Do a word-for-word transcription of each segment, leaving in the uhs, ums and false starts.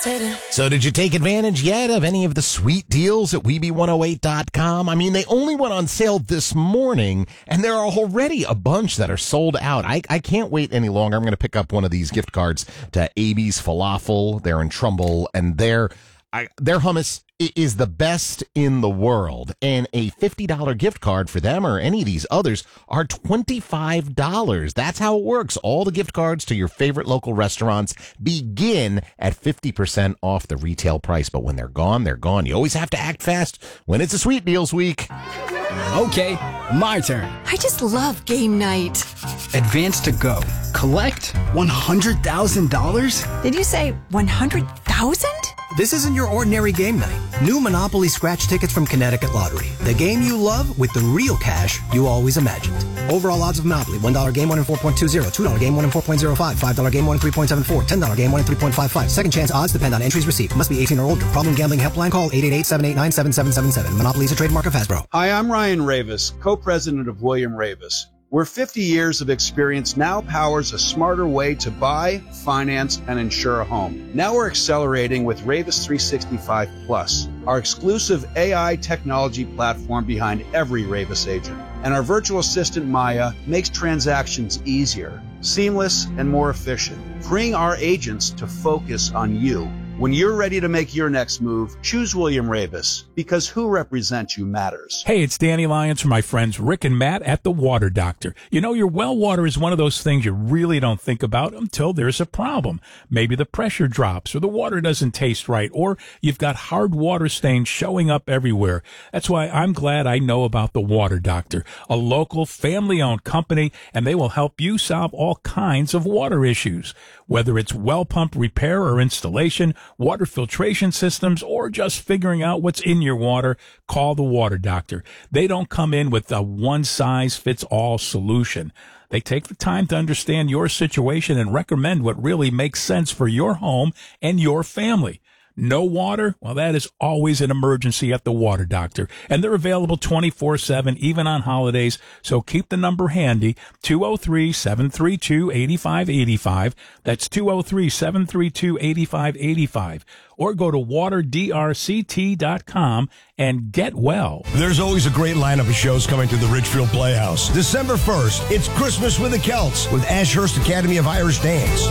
levitating. So did you take advantage yet of any of the sweet deals at Weeby one oh eight dot com? I mean, they only went on sale this morning, and there are already a bunch that are sold out. I, I can't wait any longer. I'm going to pick up one of these gift cards to A B's Falafel. They're in Trumbull, and their I, their hummus is the best in the world. And a fifty dollars gift card for them or any of these others are twenty-five dollars. That's how it works. All the gift cards to your favorite local restaurants begin at fifty percent off the retail price. But when they're gone, they're gone. You always have to act fast when it's a sweet deals week. Okay, my turn. I just love game night. Advance to go. Collect one hundred thousand dollars? Did you say one hundred thousand? This isn't your ordinary game night. New Monopoly scratch tickets from Connecticut Lottery. The game you love with the real cash you always imagined. Overall odds of Monopoly. one dollar game, one in four point two zero. two dollar game, one in four point zero five. five dollar game, one in three point seven four. ten dollar game, one in three point five five. Second chance odds depend on entries received. Must be eighteen or older. Problem gambling helpline call eight eight eight, seven eight nine, seven seven seven seven. Monopoly is a trademark of Hasbro. Hi, I'm Ryan Ravis, co-president of William Ravis. Where fifty years of experience now powers a smarter way to buy, finance, and insure a home. Now we're accelerating with Ravis three sixty-five Plus, our exclusive A I technology platform behind every Ravis agent. And our virtual assistant, Maya, makes transactions easier, seamless, and more efficient, freeing our agents to focus on you. When you're ready to make your next move, choose William Ravis, because who represents you matters. Hey, it's Danny Lyons from my friends Rick and Matt at The Water Doctor. You know, your well water is one of those things you really don't think about until there's a problem. Maybe the pressure drops, or the water doesn't taste right, or you've got hard water stains showing up everywhere. That's why I'm glad I know about The Water Doctor, a local family-owned company, and they will help you solve all kinds of water issues. Whether it's well pump repair or installation, water filtration systems, or just figuring out what's in your water, call The Water Doctor. They don't come in with a one-size-fits-all solution. They take the time to understand your situation and recommend what really makes sense for your home and your family. No water? Well, that is always an emergency at The Water Doctor. And they're available twenty-four seven, even on holidays. So keep the number handy, two oh three, seven three two, eight five eight five. That's two oh three, seven three two, eight five eight five. Or go to water d r c t dot com and get well. There's always a great lineup of shows coming to the Ridgefield Playhouse. December first, it's Christmas with the Celts with Ashurst Academy of Irish Dance.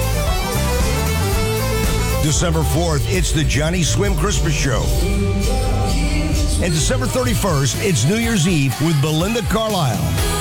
December fourth, it's the Johnny Swim Christmas Show. And December thirty-first, it's New Year's Eve with Belinda Carlisle.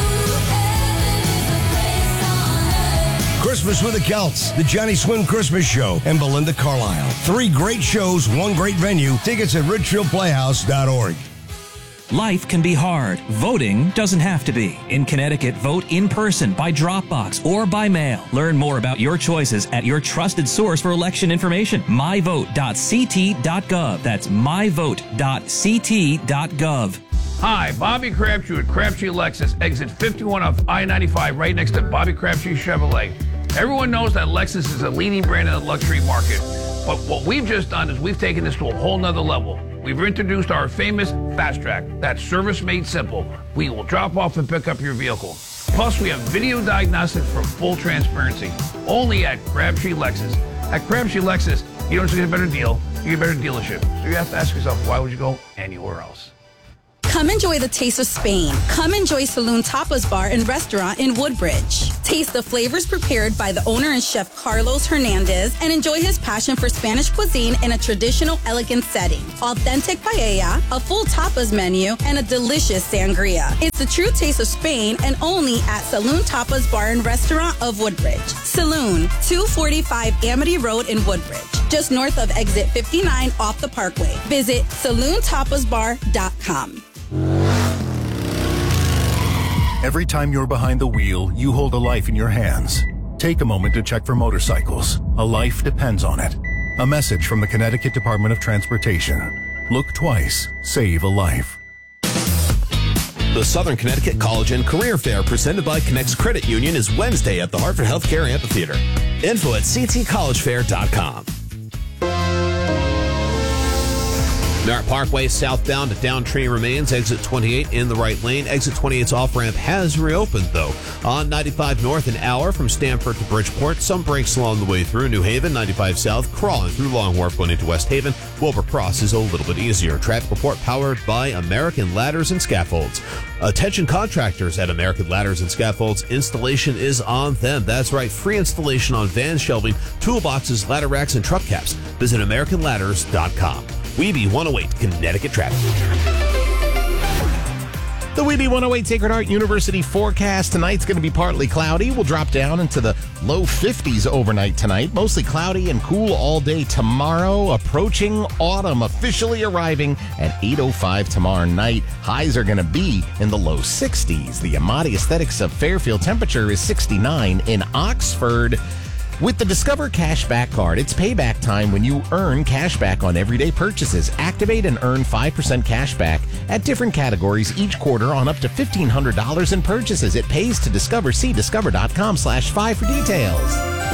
Christmas with the Celts, the Johnny Swim Christmas Show, and Belinda Carlisle. Three great shows, one great venue. Tickets at ridgefield playhouse dot org. Life can be hard. Voting doesn't have to be. In Connecticut, vote in person, by Dropbox, or by mail. Learn more about your choices at your trusted source for election information, my vote dot c t dot gov. That's my vote dot c t dot gov. Hi, Bobby Crabtree at Crabtree Lexus, exit fifty-one off I ninety-five, right next to Bobby Crabtree Chevrolet. Everyone knows that Lexus is a leading brand in the luxury market, but what we've just done is we've taken this to a whole nother level. We've introduced our famous Fast Track. That's service made simple. We will drop off and pick up your vehicle. Plus, we have video diagnostics for full transparency. Only at Crabtree Lexus. At Crabtree Lexus, you don't just get a better deal, you get a better dealership. So you have to ask yourself, why would you go anywhere else? Come enjoy the taste of Spain. Come enjoy Saloon Tapas Bar and Restaurant in Woodbridge. Taste the flavors prepared by the owner and chef Carlos Hernandez and enjoy his passion for Spanish cuisine in a traditional, elegant setting. Authentic paella, a full tapas menu, and a delicious sangria. It's the true taste of Spain and only at Saloon Tapas Bar and Restaurant of Woodbridge. Saloon, two forty-five Amity Road in Woodbridge, just north of exit fifty-nine off the Parkway. Visit saloon tapas bar dot com. Every time you're behind the wheel, you hold a life in your hands. Take a moment to check for motorcycles. A life depends on it. A message from the Connecticut Department of Transportation. Look twice, save a life. The Southern Connecticut College and Career Fair presented by Connects Credit Union is Wednesday at the Hartford Healthcare Amphitheater. Info at c t college fair dot com. Merritt Parkway southbound at Downtree remains. Exit twenty-eight in the right lane. Exit twenty-eight's off-ramp has reopened, though. On ninety-five north, an hour from Stamford to Bridgeport. Some breaks along the way through. New Haven, ninety-five south, crawling through Long Wharf going into West Haven. Wilbur Cross is a little bit easier. Traffic report powered by American Ladders and Scaffolds. Attention contractors at American Ladders and Scaffolds. Installation is on them. That's right. Free installation on van shelving, toolboxes, ladder racks, and truck caps. Visit American Ladders dot com. Weeby one oh eight, Connecticut traffic. The Weeby one oh eight Sacred Heart University forecast tonight's going to be partly cloudy. We'll drop down into the low fifties overnight tonight. Mostly cloudy and cool all day tomorrow. Approaching autumn, officially arriving at eight oh five tomorrow night. Highs are going to be in the low sixties. The Amati Aesthetics of Fairfield temperature is sixty-nine. In Oxford, with the Discover Cashback Card, it's payback time when you earn cash back on everyday purchases. Activate and earn five percent cash back at different categories each quarter on up to fifteen hundred dollars in purchases. It pays to Discover. See discover dot com slash five for details.